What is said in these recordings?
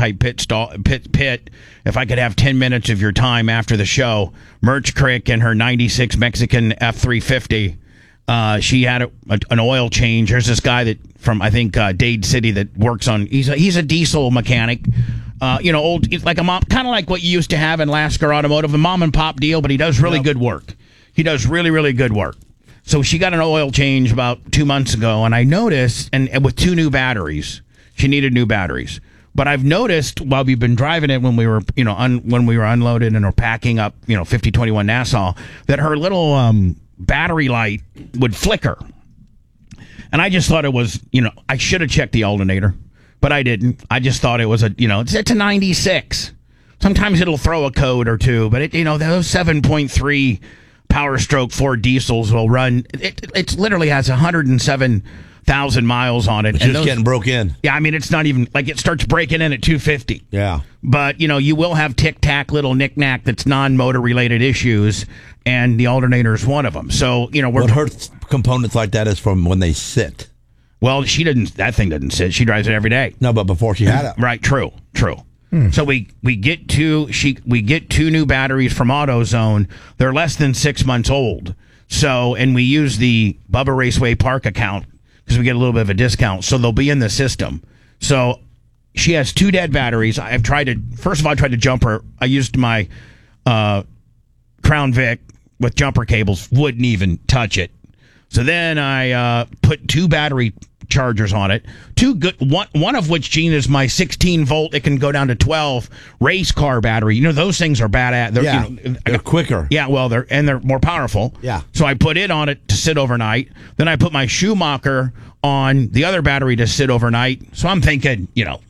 type pit. If I could have 10 minutes of your time after the show, Merch Crick and her 96 Mexican F-350. She had an oil change. There's this guy that from I think Dade City that works on. He's a diesel mechanic. Old like a mom, kind of like what you used to have in Lasker Automotive, a mom and pop deal. But he does really good work. He does really, really good work. So she got an oil change about 2 months ago, and I noticed, and with 2 new batteries, she needed new batteries. But I've noticed while we've been driving it when we were, when we were unloaded and were packing up, 5021 Nassau, that her little battery light would flicker. And I just thought it was, I should have checked the alternator, but I didn't. I just thought it was it's a 96. Sometimes it'll throw a code or two, but those 7.3 Power Stroke 4 diesels will run. It literally has 107,000 miles on it. It's just getting broke in. Yeah, I mean, it's not even like it starts breaking in at 250. Yeah. But, you will have tic-tac little knick-knack that's non-motor related issues, and the alternator is one of them. So, what hurts components like that is from when they sit. Well, that thing doesn't sit. She drives it every day. No, but before she had it. Right, true. So we get 2 new batteries from AutoZone. They're less than 6 months old. So, and we use the Bubba Raceway Park account because we get a little bit of a discount. So they'll be in the system. So she has 2 dead batteries. First of all, I tried to jump her. I used my Crown Vic with jumper cables. Wouldn't even touch it. So then I put 2 battery chargers on it. 2 good, one of which, Gene, is my 16 volt. It can go down to 12 race car battery. Those things are badass. They're quicker. Yeah, well, they're more powerful. Yeah. So I put it on it to sit overnight. Then I put my Schumacher on the other battery to sit overnight. So I'm thinking,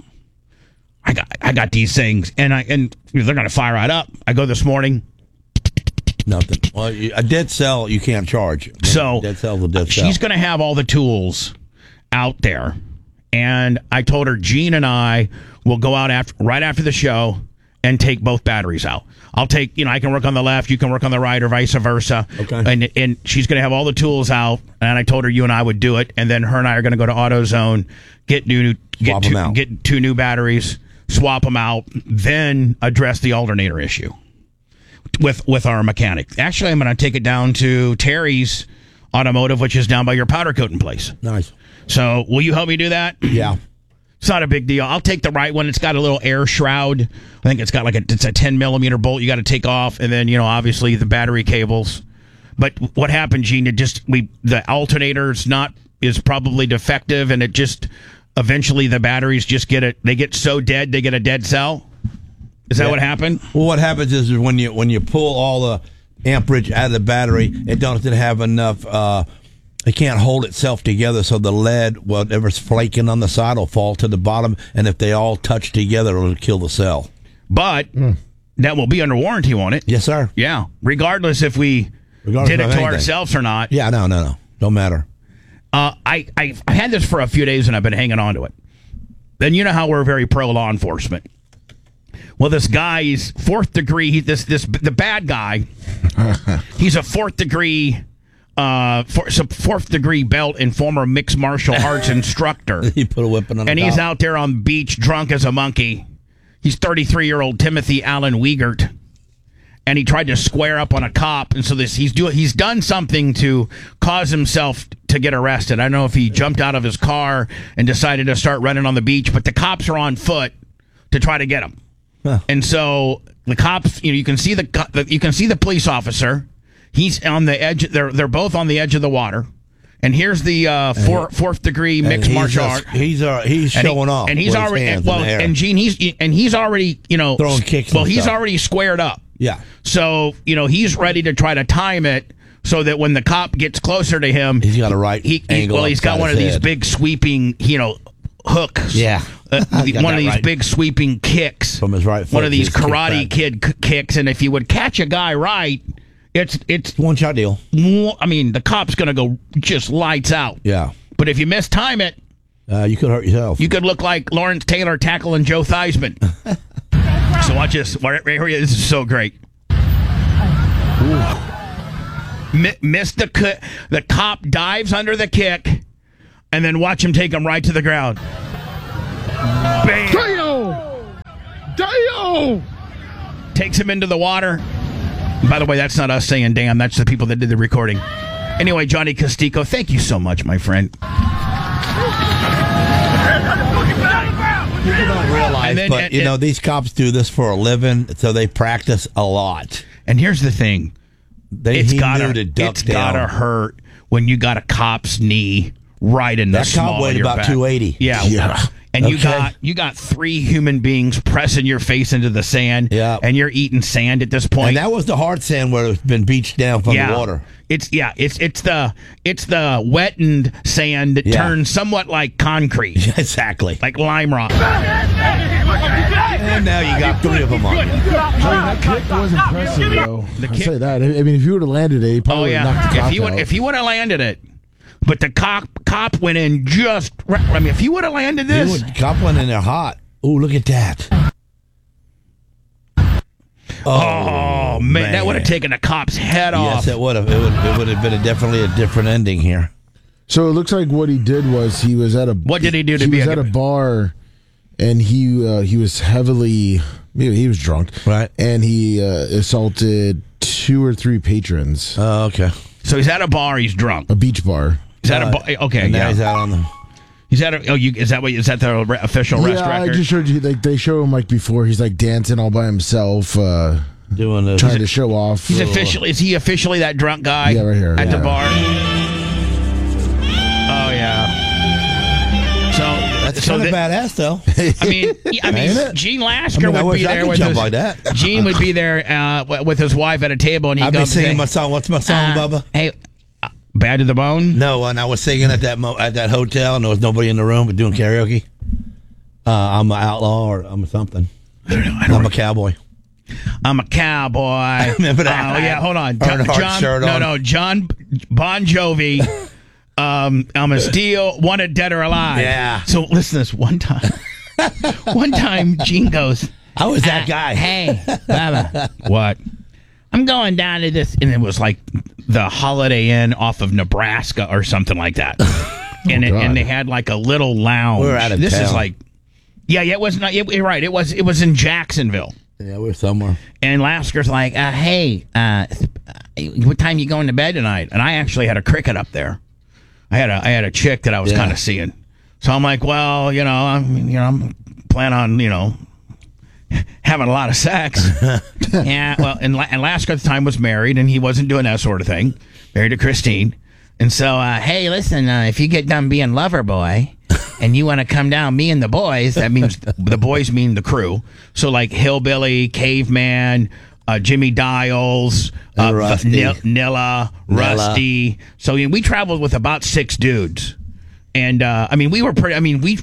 I got these things, and they're going to fire right up. I go this morning. Nothing. Well, a dead cell you can't charge. So dead cell's a dead cell. She's going to have all the tools out there, and I told her Gene and I will go out right after the show and take both batteries out. I'll take, I can work on the left, you can work on the right, or vice versa. Okay. And she's going to have all the tools out, and I told her you and I would do it, and then her and I are going to go to AutoZone, get 2 new batteries, swap them out, then address the alternator issue with our mechanic. Actually, I'm going to take it down to Terry's Automotive, which is down by your powder coating place. Nice. So, will you help me do that? Yeah. It's not a big deal. I'll take the right one. It's got a little air shroud. I think it's got it's a 10 millimeter bolt you got to take off, and then obviously the battery cables. But what happened, Gene? The alternator's is probably defective, and it just eventually the batteries just they get so dead they get a dead cell. Is that what happened? Well, what happens is when you pull all the amperage out of the battery, it doesn't have enough. It can't hold itself together, so the lead, whatever's flaking on the side, will fall to the bottom, and if they all touch together, it'll kill the cell. But that will be under warranty, won't it? Yes, sir. Yeah, regardless if we did it to ourselves or not. Yeah, no, don't matter. I had this for a few days, and I've been hanging on to it. Then you know how we're very pro law enforcement. Well, this guy, he's 4th degree. The bad guy. He's a 4th degree. 4th degree belt and former mixed martial arts instructor. He put a whipping on, and he's out there on the beach drunk as a monkey. He's 33-year-old Timothy Allen Wiegert, and he tried to square up on a cop. And so he's done something to cause himself to get arrested. I don't know if he jumped out of his car and decided to start running on the beach, but the cops are on foot to try to get him. Huh. And so the cops, you can see the police officer. He's on the edge. They're both on the edge of the water. And here's the 4th degree mixed martial art. He's showing off. And he's already and Gene he's already throwing kicks. Well, he's already squared up. Yeah. So he's ready to try to time it so that when the cop gets closer to him, he's got a right angle. Well, he's got one of these big sweeping hooks. Yeah. One of these big sweeping kicks from his right foot. One of these Karate Kid kicks, and if you would catch a guy right. It's one shot deal. I mean, the cop's going to go just lights out. Yeah. But if you mistime it, you could hurt yourself. You could look like Lawrence Taylor tackling Joe Theismann. So watch this. Right here. This is so great. Missed the cop dives under the kick, and then watch him take him right to the ground. Bam! No! Takes him into the water. By the way, that's not us saying damn. That's the people that did the recording. Anyway, Johnny Costico, thank you so much, my friend. People don't realize, these cops do this for a living, so they practice a lot. And here's the thing. It's gotta hurt when you got a cop's knee right in the small cop weighed of your about back. 280. Yeah. And you got 3 human beings pressing your face into the sand, and you're eating sand at this point. And that was the hard sand where it's been beached down from the water. It's the wettened sand that turns somewhat like concrete. Yeah, exactly. Like lime rock. And now you got 3 of them on you. That kick was impressive, though. I'll say that. I mean, if you would have landed it, he probably would have knocked the cop out. If he would have landed it, but the cop went in just. I mean, if he would have landed this, cop went in there hot. Oh, look at that! Oh man, that would have taken the cop's head off. Yes, it would have. It would have been definitely a different ending here. So it looks like what he did was he was at a. What did he do to be? He was at a bar, and he was heavily. He was drunk, right? And he assaulted 2 or 3 patrons. Oh, okay. So he's at a bar. He's drunk. A beach bar. Is that a bar? Okay, and now he's out on the. Is that the official arrest record? I just showed you. Like they show him like before. He's like dancing all by himself, doing this, trying to show off. He's officially. Is he officially that drunk guy? Yeah, right here at the bar. Oh yeah. That's kind of badass, though. I mean, Gene Lasker would be there with his. Like that. Gene would be there with his wife at a table, and he'd be singing my song. What's my song, Bubba? Hey. Bad to the Bone? No, and I was singing at that hotel, and there was nobody in the room, but doing karaoke. I'm an outlaw, or I'm something. I'm a cowboy. I'm a cowboy. Remember that? Oh yeah, hold on. John Bon Jovi. I'm a steal, wanted dead or alive. Yeah. So listen to this one time. One time, Gene goes, I was that guy. Hey, Baba. What? I'm going down to this, and it was like the Holiday Inn off of Nebraska or something like that. And they had like a little lounge. We're out of this town. is like, it was not. You're right. It was in Jacksonville. Yeah, we're somewhere. And Lasker's like, hey, what time you going to bed tonight? And I actually had a cricket up there. I had a chick that I was kind of seeing. So I'm like, well, I'm planning on, having a lot of sex. Yeah, well, and Lasker at the time was married, and he wasn't doing that sort of thing. Married to Christine. And so, hey, listen, if you get done being lover boy and you want to come down, me and the boys, that means the boys mean the crew. So, like Hillbilly, Caveman, Jimmy Dials, Nilla, Rusty. So we traveled with about 6 dudes. And we were pretty.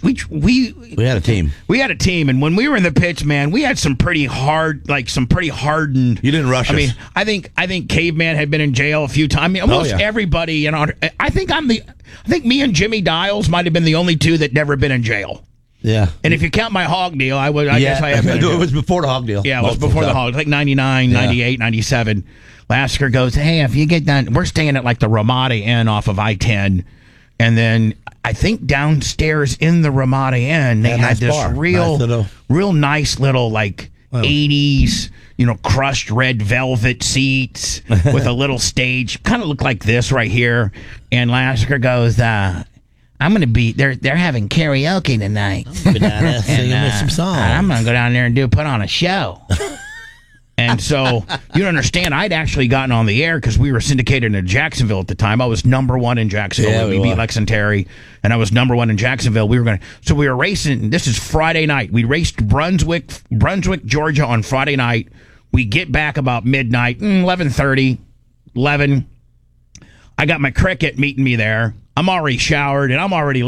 We had a team. We had a team, and when we were in the pits, man, we had some pretty hardened. You didn't rush us. I think Caveman had been in jail a few times. Almost everybody. I think me and Jimmy Dials might have been the only 2 that never been in jail. Yeah. And if you count my hog deal, I guess I have been in jail. It was before the hog deal. Yeah, it was before the hog. It was like 99, 98, 97. Lasker goes, hey, if you get done, we're staying at like the Ramada Inn off of I-10. And then I think downstairs in the Ramada Inn, they had this real nice little like 80s, crushed red velvet seats with a little stage. Kind of looked like this right here. And Lasker goes, I'm going to be, they're having karaoke tonight. Singing some songs. I'm going to go down there and put on a show. And so, you don't understand, I'd actually gotten on the air because we were syndicated in Jacksonville at the time. I was number 1 in Jacksonville. Yeah, we beat Lex and Terry, and I was number 1 in Jacksonville. We were racing. This is Friday night. We raced Brunswick, Georgia on Friday night. We get back about midnight, 11:30, 11. I got my cricket meeting me there. I'm already showered, and I'm already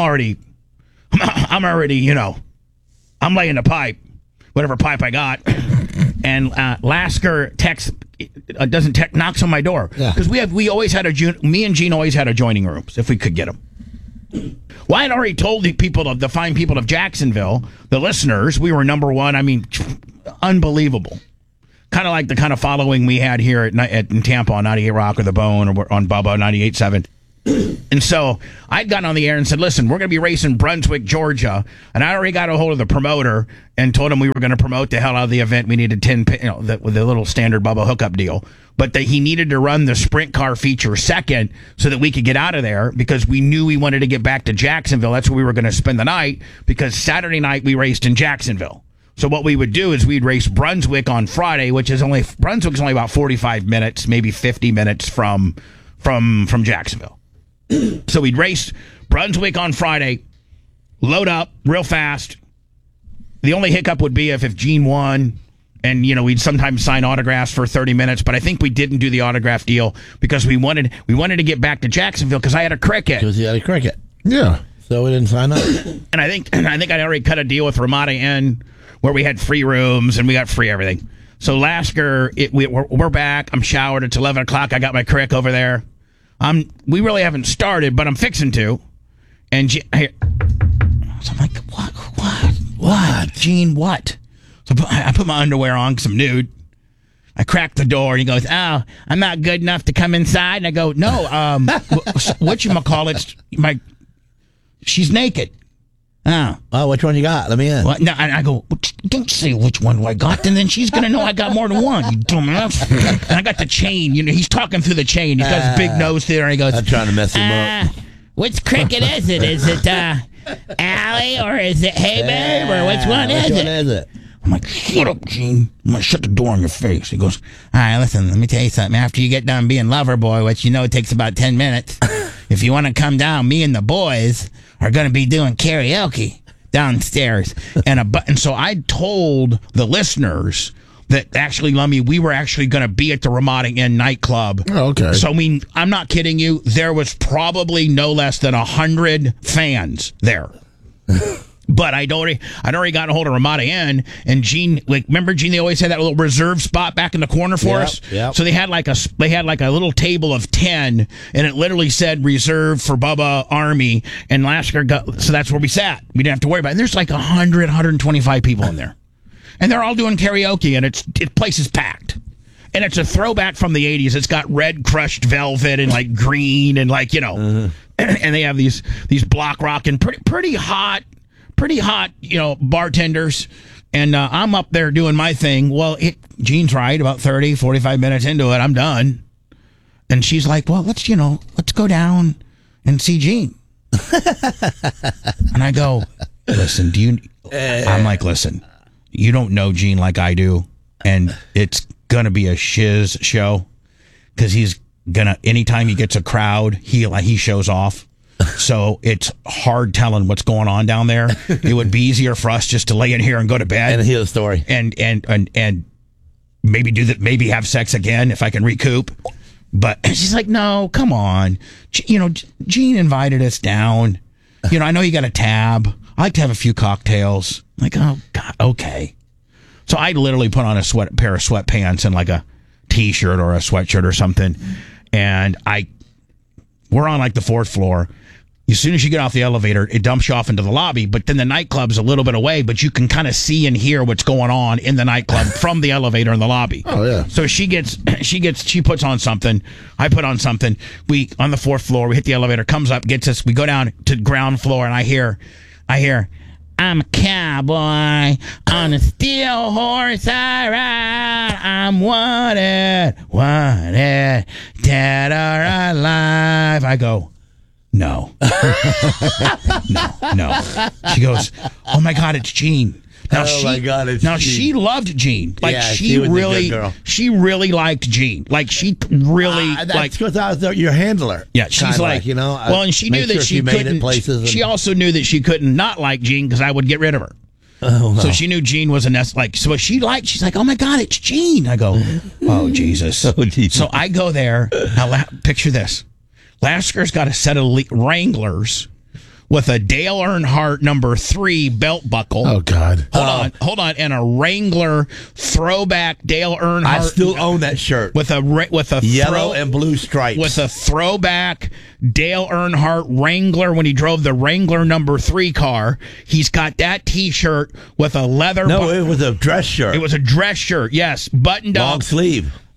I'm laying the pipe, whatever pipe I got. And Lasker knocks on my door because me and Gene always had adjoining rooms if we could get them. Well, I'd already told the fine people of Jacksonville, the listeners, we were number 1. Unbelievable. Kind of like the kind of following we had here in Tampa on 98 Rock or The Bone or on Bubba 98.7. And so I'd gotten on the air and said, listen, we're going to be racing Brunswick, Georgia. And I already got a hold of the promoter and told him we were going to promote the hell out of the event. We needed 10, with the little standard Bubba hookup deal. But that he needed to run the sprint car feature second so that we could get out of there because we knew we wanted to get back to Jacksonville. That's where we were going to spend the night because Saturday night we raced in Jacksonville. So what we would do is we'd race Brunswick on Friday, Brunswick's only about 45 minutes, maybe 50 minutes from Jacksonville. So we'd race Brunswick on Friday, load up real fast. The only hiccup would be if Gene won, and we'd sometimes sign autographs for 30 minutes. But I think we didn't do the autograph deal because we wanted to get back to Jacksonville because I had a cricket. Because he had a cricket. Yeah. So we didn't sign up. And I think I'd already cut a deal with Ramada Inn where we had free rooms and we got free everything. So Lasker, we're back. I'm showered. It's 11 o'clock. I got my crick over there. We really haven't started, but I'm fixing to. And so I'm like, what? Gene, what? So I put my underwear on because I'm nude. I crack the door, and he goes, oh, I'm not good enough to come inside. And I go, no, whatchamacallit, she's naked. Oh, which one you got? Let me in. Well, no, and I go, don't say which one I got, and then she's going to know I got more than one, you dumbass. And I got the chain. He's talking through the chain. He's got his big nose there, and he goes, I'm trying to mess him up. Which cricket is it? Is it Allie, or is it Hey Babe, or which one is it? I'm like, shut up, Gene. I'm going to shut the door on your face. He goes, all right, listen, let me tell you something. After you get done being lover boy, which it takes about 10 minutes, if you want to come down, me and the boys are going to be doing karaoke downstairs. And so I told the listeners that actually, Lummy, we were actually going to be at the Ramada Inn nightclub. Oh, okay. So, I'm not kidding you. There was probably no less than 100 fans there. But I'd already gotten a hold of Ramada Inn, and Gene, remember Gene? They always had that little reserve spot back in the corner for us. Yep. So they had like a little table of 10, and it literally said reserved for Bubba Army, and Lasker so that's where we sat. We didn't have to worry about it. And there's like 125 people in there, and they're all doing karaoke, and place is packed. And it's a throwback from the 80s. It's got red crushed velvet and green and and they have these block rock and pretty hot, bartenders. And I'm up there doing my thing. Well, Gene's right. About 30, 45 minutes into it, I'm done. And she's like, well, let's go down and see Gene. And I go, listen, I'm like, listen, you don't know Gene like I do. And it's going to be a shiz show because anytime he gets a crowd, he shows off. So it's hard telling what's going on down there. It would be easier for us just to lay in here and go to bed and hear the story and maybe have sex again if I can recoup. But she's like, no, come on. Gene invited us down. I know you got a tab. I like to have a few cocktails. I'm like, oh God, okay. So I literally put on a pair of sweatpants and a t-shirt or a sweatshirt or something, and we're on the fourth floor. As soon as you get off the elevator, it dumps you off into the lobby, but then the nightclub's a little bit away, but you can kind of see and hear what's going on in the nightclub from the elevator in the lobby. Oh, yeah. So she puts on something. I put on something. We, on the fourth floor, we hit the elevator, comes up, gets us, we go down to ground floor, and I hear, I'm a cowboy on a steel horse I ride. I'm wanted, dead or alive. I go, no. No. She goes, oh my God, it's Gene. Now Gene. She loved Gene. She was a good girl. She really liked Gene. She really that's because I was your handler. Yeah, she's well, and she knew that she couldn't. She also knew that she couldn't not like Gene because I would get rid of her. Oh, wow. So she knew Gene was so she's like, oh my God, it's Gene. I go, oh Jesus. Oh, Jesus. So I go there. Now picture this. Lasker's got a set of Wranglers with a Dale Earnhardt number 3 belt buckle. Oh God! Hold on, and a Wrangler throwback Dale Earnhardt. I still own that shirt with a yellow and blue stripes. With a throwback Dale Earnhardt Wrangler when he drove the Wrangler number 3 car. He's got that T-shirt with a leather. No, it was a dress shirt. It was a dress shirt. Yes, buttoned up, long sleeve.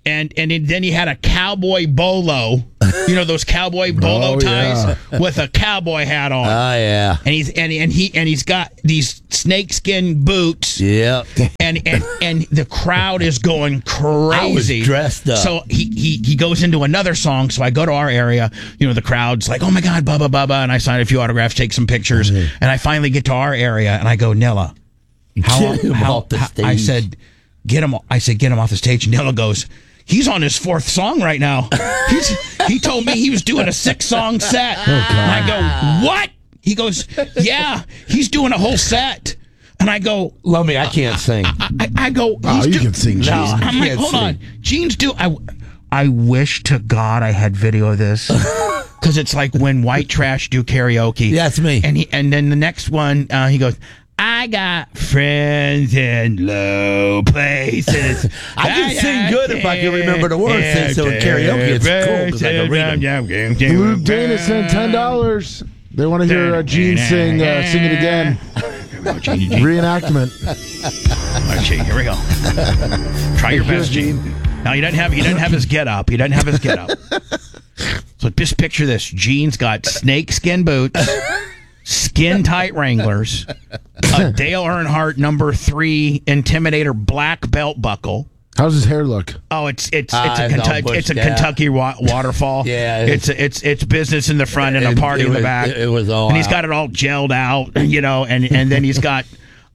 And then he had a cowboy bolo, those cowboy bolo ties with a cowboy hat on. Oh yeah. And he's got these snakeskin boots. Yeah. And the crowd is going crazy. I was dressed up. So he goes into another song. So I go to our area. The crowd's like, oh my God, Bubba, Bubba, and I sign a few autographs, take some pictures, and I finally get to our area, and I go, Nilla, off the stage. I said, get him off the stage. And Nilla goes, he's on his 4th song right now. He told me he was doing a 6-song set. And I go, what? He goes, yeah, he's doing a whole set. And I go, Lummy, I can't sing. I go, you can sing, Gene. No, I'm like, hold on. Gene's I wish to God I had video of this. Because it's like when White Trash do karaoke. Yeah, that's me. And then the next one, he goes, I got friends in low places. I can sing good if I can remember the words. So in karaoke, it's cool because I can read them. Luke Dana sent $10. They want to hear Gene sing it again. Reenactment. All right, Gene, here we go. Try your best, Gene. No, he doesn't have his get up. He doesn't have his get up. So just picture this. Gene's got snakeskin boots, skin tight Wranglers, a Dale Earnhardt No. 3 Intimidator black belt buckle. How's his hair look? Oh, it's a Kentucky waterfall. Yeah, it's business in the front and a party in the back. It was all. And he's got it all gelled out, and then he's got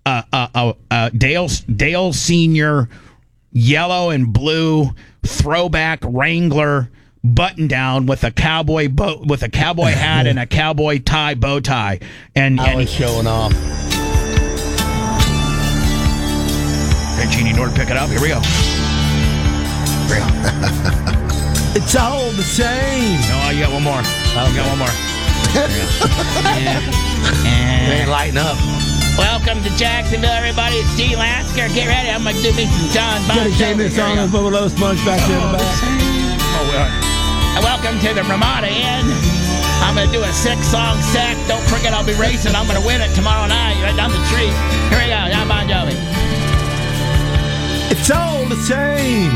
Dale Senior yellow and blue throwback Wrangler button down with a cowboy hat and a cowboy bow tie, and he's showing off. Okay, Gene, in order to pick it up, here we go. It's all the same. No, you got one more. You got one more. They lighten up. Welcome to Jacksonville, everybody. It's Gene Lasker. Get ready. I'm going to do me some John Bon Jovi. Dedicate this song to Bubba Low Sponge back there in the back. Welcome to the Ramada Inn. I'm going to do a 6-song set. Don't forget, I'll be racing. I'm going to win it tomorrow night right down the street. Here we go. John Bon Jovi. It's all the same.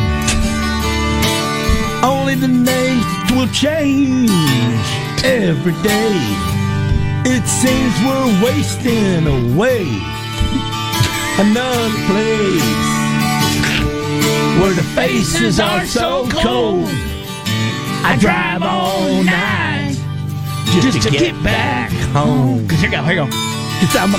Only the names will change every day. It seems we're wasting away another place where the faces are so cold. I drive all night just to get back home. Here you go. 'Cause I'm